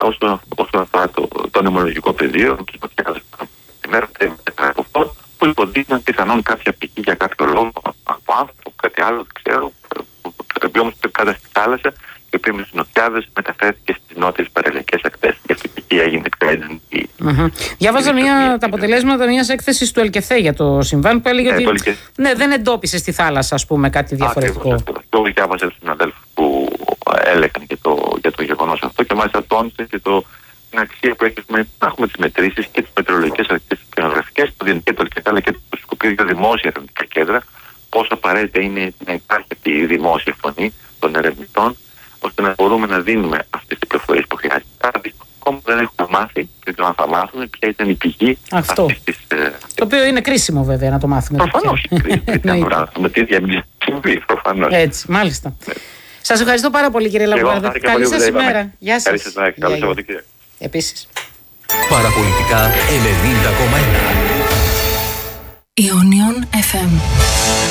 όσον αφορά το νευμονολογικό πεδίο, τους ματιάδες από αυτό, που υποδείχναν πιθανόν κάποια πηγή για κάποιο λόγο από άνθρωπο, κάτι άλλο, δεν ξέρω, το οποίο όμως κάτω στη θάλασσα, η οποία με τις νοτιάδες μεταφέρθηκε στις νότιες παραλιακές ακτές και αυτή η πηγή έγινε πιο έντονη. Διάβαζα τα αποτελέσματα μιας έκθεσης του Ελκεθέ για το συμβάν που έλεγε ότι δεν εντόπισε στη θάλασσα, ας πούμε, κάτι διαφορετικό. Το διάβαζα τους συναδέλφους που έλεγαν για το γεγονός αυτό και μάλιστα τόνισε και την αξία που έχει να έχουμε τις μετρήσεις και τις μετεωρολογικές αρχές κοινογραφικές, το Διεθνή το Ελκεθέ αλλά και το Σκοπίδιο δημόσια ερευνητικά κέντρα, πόσο απαραίτητα είναι να υπάρχει αυτή η δημόσια φωνή των ερευνητών, ώστε να μπορούμε να δίνουμε αυτές τις πληροφορίες που χρειάζεται. Ακόμα δεν έχουμε μάθει και το να θα μάθουμε ποια ήταν η πηγή αυτής της. Το οποίο είναι κρίσιμο βέβαια να το μάθουμε. Προφανώς. Με τι διαμνησιμβεί, προφανώς. Έτσι, μάλιστα. Σας ευχαριστώ πάρα πολύ, κύριε Λαμπράδε. Καλή σας ημέρα. Γεια σας. Καλό Σαββατοκύριακο. Επίσης. Παραπολιτικά 90,1. Ionion FM.